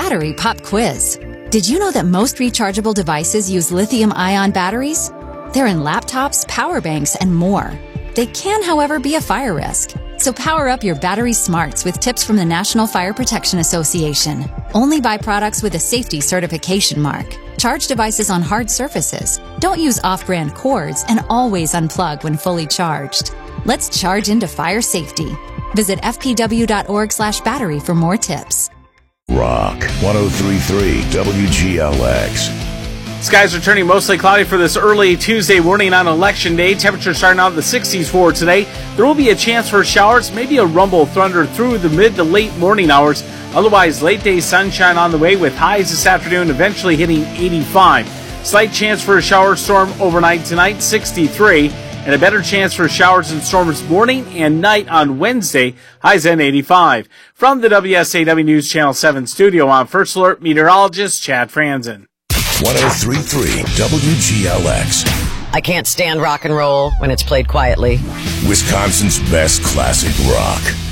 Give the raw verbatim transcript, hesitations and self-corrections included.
Battery Pop Quiz. Did you know that most rechargeable devices use lithium-ion batteries? They're in laptops, power banks, and more. They can, however, be a fire risk. So power up your battery smarts with tips from the National Fire Protection Association. Only buy products with a safety certification mark. Charge devices on hard surfaces. Don't use off-brand cords, and always unplug when fully charged. Let's charge into fire safety. Visit f p w dot org slash battery for more tips. Rock one oh three point three W G L X. Skies are turning mostly cloudy for this early Tuesday morning on Election Day. Temperatures starting out in the sixties for today. There will be a chance for showers, maybe a rumble of thunder through the mid to late morning hours. Otherwise, late day sunshine on the way with highs this afternoon eventually hitting eighty-five. Slight chance for a shower storm overnight tonight, sixty-three. And a better chance for showers and storms morning and night on Wednesday, highs at eighty-five. From the W S A W News Channel seven studio, I'm First Alert meteorologist Chad Franzen. one oh three point three W G L X. I can't stand rock and roll when it's played quietly. Wisconsin's best classic rock.